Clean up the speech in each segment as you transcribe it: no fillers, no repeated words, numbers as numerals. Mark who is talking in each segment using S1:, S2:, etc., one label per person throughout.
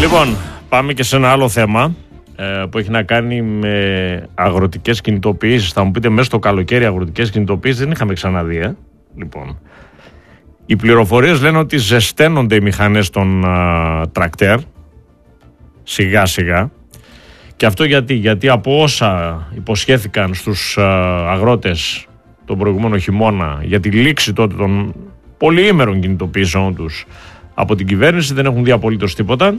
S1: Λοιπόν, πάμε και σε ένα άλλο θέμα που έχει να κάνει με αγροτικές κινητοποιήσεις. Θα μου πείτε, μέσα στο καλοκαίρι αγροτικές κινητοποιήσεις δεν είχαμε ξαναδεί. Λοιπόν, οι πληροφορίες λένε ότι ζεσταίνονται οι μηχανές των τρακτέρ σιγά σιγά. Και αυτό γιατί από όσα υποσχέθηκαν στους αγρότες τον προηγούμενο χειμώνα για τη λήξη τότε των πολυήμερων κινητοποιήσεων τους από την κυβέρνηση, δεν έχουν δει απολύτως τίποτα.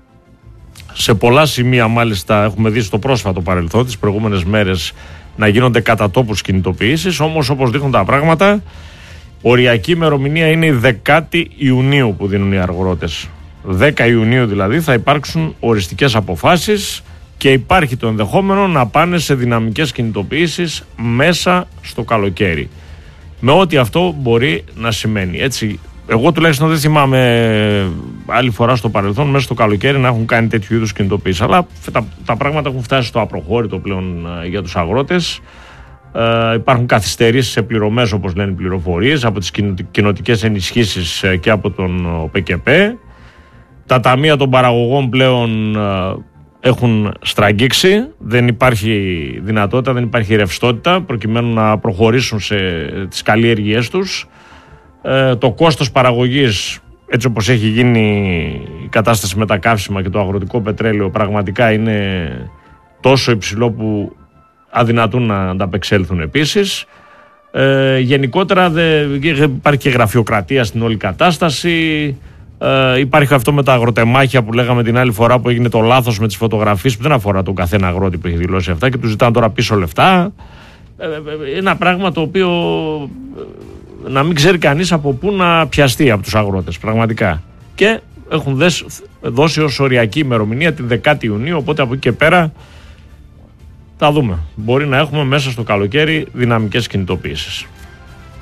S1: Σε πολλά σημεία μάλιστα έχουμε δει στο πρόσφατο παρελθόν, τις προηγούμενες μέρες, να γίνονται κατά τόπους κινητοποιήσεις. Όμως, όπως δείχνουν τα πράγματα, οριακή ημερομηνία είναι η 10η Ιουνίου που δίνουν οι αγρότες. 10 Ιουνίου δηλαδή θα υπάρξουν οριστικές αποφάσεις και υπάρχει το ενδεχόμενο να πάνε σε δυναμικές κινητοποιήσεις μέσα στο καλοκαίρι. Με ό,τι αυτό μπορεί να σημαίνει. Έτσι, εγώ τουλάχιστον δεν θυμάμαι άλλη φορά στο παρελθόν μέσα στο καλοκαίρι να έχουν κάνει τέτοιου είδους κινητοποιήσεις. Αλλά τα πράγματα έχουν φτάσει στο απροχώρητο πλέον για τους αγρότες. Υπάρχουν καθυστερήσεις σε πληρωμές, όπως λένε οι πληροφορίες, από τις κοινοτικές ενισχύσεις και από τον ΠΚΠ. Τα ταμεία των παραγωγών πλέον έχουν στραγγίξει, δεν υπάρχει δυνατότητα, δεν υπάρχει ρευστότητα προκειμένου να προχωρήσουν σε τις καλλιέργειές τους. Το κόστος παραγωγής, έτσι όπως έχει γίνει η κατάσταση με τα καύσιμα και το αγροτικό πετρέλαιο, πραγματικά είναι τόσο υψηλό που αδυνατούν να ανταπεξέλθουν επίσης. Γενικότερα υπάρχει και γραφειοκρατία στην όλη κατάσταση. Υπάρχει αυτό με τα αγροτεμάχια που λέγαμε την άλλη φορά, που έγινε το λάθος με τις φωτογραφίες, που δεν αφορά τον καθένα αγρότη που έχει δηλώσει αυτά και του ζητάνε τώρα πίσω λεφτά. Ένα πράγμα το οποίο να μην ξέρει κανείς από πού να πιαστεί από τους αγρότες πραγματικά. Και έχουν δώσει ως οριακή ημερομηνία την 10η Ιουνίου, οπότε από εκεί και πέρα θα δούμε. Μπορεί να έχουμε μέσα στο καλοκαίρι δυναμικές κινητοποιήσεις.